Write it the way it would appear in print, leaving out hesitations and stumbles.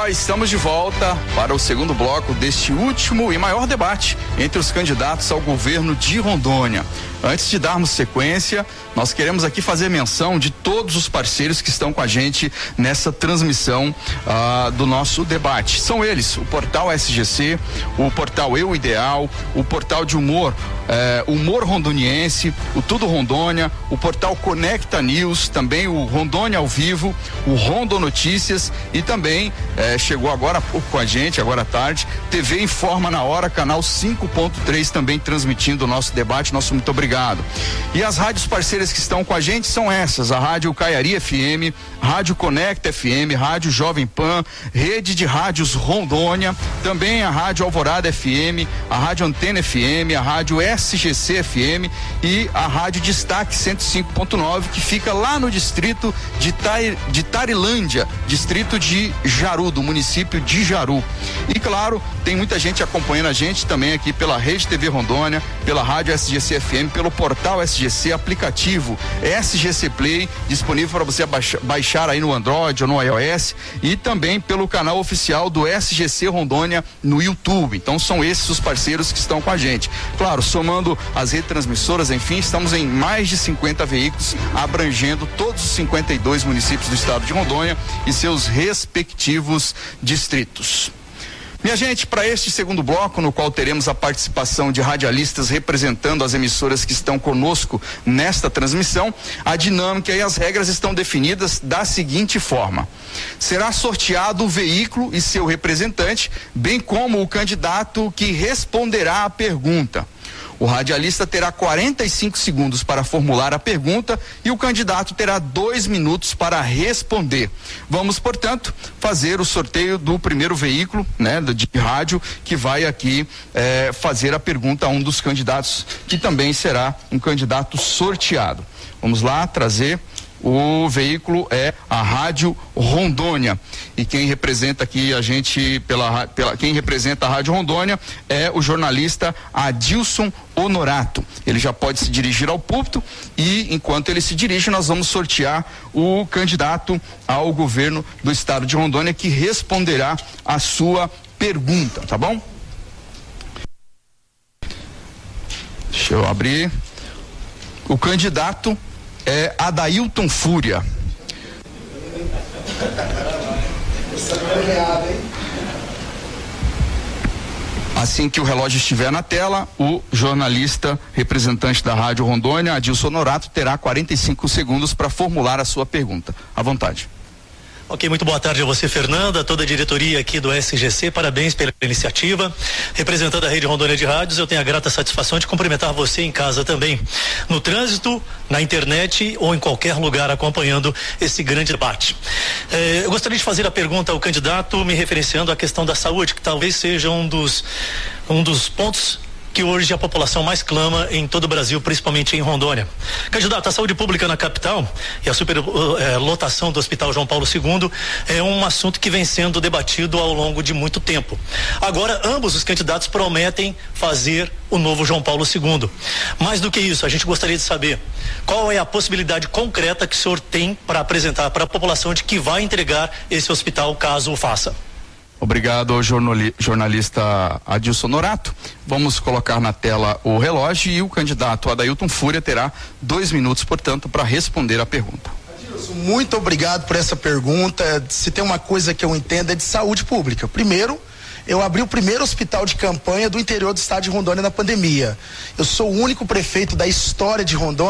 Estamos de volta para o segundo bloco deste último e maior debate entre os candidatos ao governo de Rondônia. Antes de darmos sequência, nós queremos aqui fazer menção de todos os parceiros que estão com a gente nessa transmissão do nosso debate. São eles: o portal SGC, o portal Eu Ideal, o portal de humor, Humor Rondoniense, o Tudo Rondônia, o portal Conecta News, também o Rondônia ao Vivo, o Rondo Notícias e também chegou agora há pouco com a gente, agora à tarde, TV Informa na Hora, canal 5.3, também transmitindo o nosso debate. Nosso muito obrigado. E as rádios parceiras que estão com a gente são essas: a Rádio Caiari FM, Rádio Conecta FM, Rádio Jovem Pan, Rede de Rádios Rondônia, também a Rádio Alvorada FM, a Rádio Antena FM, a Rádio SGC FM e a Rádio Destaque 105.9, que fica lá no distrito de Tarilândia, distrito de Jaru, do município de Jaru. E claro, tem muita gente acompanhando a gente também aqui pela Rede TV Rondônia, pela Rádio SGC FM, pelo portal SGC, aplicativo SGC Play, disponível para você baixar aí no Android ou no iOS, e também pelo canal oficial do SGC Rondônia no YouTube. Então são esses os parceiros que estão com a gente. Claro, somando as retransmissoras, enfim, estamos em mais de 50 veículos, abrangendo todos os 52 municípios do estado de Rondônia e seus respectivos distritos. Minha gente, para este segundo bloco, no qual teremos a participação de radialistas representando as emissoras que estão conosco nesta transmissão, a dinâmica e as regras estão definidas da seguinte forma: será sorteado o veículo e seu representante, bem como o candidato que responderá à pergunta. O radialista terá 45 segundos para formular a pergunta e o candidato terá 2 minutos para responder. Vamos, portanto, fazer o sorteio do primeiro veículo, né, de rádio, que vai aqui fazer a pergunta a um dos candidatos, que também será um candidato sorteado. Vamos lá trazer. O veículo é a Rádio Rondônia, e quem representa aqui a gente quem representa a Rádio Rondônia é o jornalista Adilson Honorato. Ele já pode se dirigir ao púlpito e, enquanto ele se dirige, nós vamos sortear o candidato ao governo do estado de Rondônia, que responderá a sua pergunta, tá bom? Deixa eu abrir. O candidato é Adailton Fúria. Assim que o relógio estiver na tela, o jornalista representante da Rádio Rondônia, Adilson Honorato, terá 45 segundos para formular a sua pergunta. À vontade. Ok, muito boa tarde a você, Fernanda, toda a diretoria aqui do SGC, parabéns pela iniciativa. Representando a Rede Rondônia de Rádios, eu tenho a grata satisfação de cumprimentar você em casa também, no trânsito, na internet ou em qualquer lugar acompanhando esse grande debate. Eu gostaria de fazer a pergunta ao candidato me referenciando à questão da saúde, que talvez seja um dos pontos que hoje a população mais clama em todo o Brasil, principalmente em Rondônia. Candidato, a saúde pública na capital e a superlotação do Hospital João Paulo II é um assunto que vem sendo debatido ao longo de muito tempo. Agora, ambos os candidatos prometem fazer o novo João Paulo II. Mais do que isso, a gente gostaria de saber qual é a possibilidade concreta que o senhor tem para apresentar para a população de que vai entregar esse hospital caso o faça. Obrigado ao jornalista Adilson Honorato. Vamos colocar na tela o relógio e o candidato Adailton Fúria terá 2 minutos, portanto, para responder a pergunta. Adilson, muito obrigado por essa pergunta. Se tem uma coisa que eu entendo é de saúde pública. Primeiro, eu abri o primeiro hospital de campanha do interior do estado de Rondônia na pandemia. Eu sou o único prefeito da história de Rondônia